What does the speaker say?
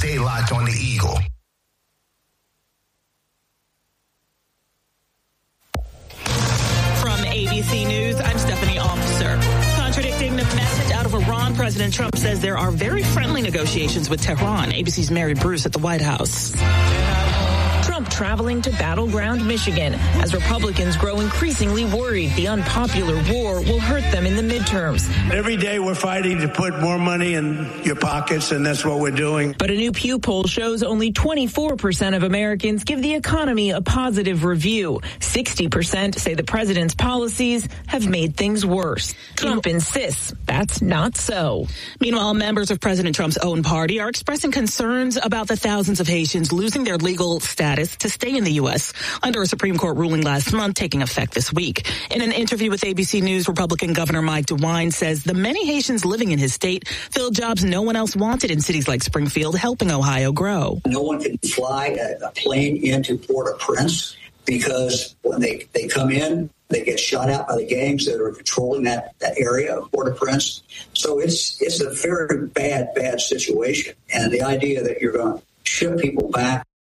Stay locked on the Eagle. From ABC News, I'm Stephanie Officer. Contradicting the message out of Iran, President Trump says there are very friendly negotiations with Tehran. ABC's Mary Bruce at the White House. Trump traveling to battleground Michigan as Republicans grow increasingly worried the unpopular war will hurt them in the midterms. Every day we're fighting to put more money in your pockets, and that's what we're doing. But a new Pew poll shows only 24% of Americans give the economy a positive review. 60% say the president's policies have made things worse. Trump insists that's not so. Meanwhile, members of President Trump's own party are expressing concerns about the thousands of Haitians losing their legal status to stay in the U.S. under a Supreme Court ruling last month taking effect this week. In an interview with ABC News, Republican Governor Mike DeWine says the many Haitians living in his state filled jobs no one else wanted in cities like Springfield, helping Ohio grow. No one can fly a plane into Port-au-Prince because when they come in, they get shot out by the gangs that are controlling that area of Port-au-Prince. So it's a very bad situation. And the idea that you're going to ship people back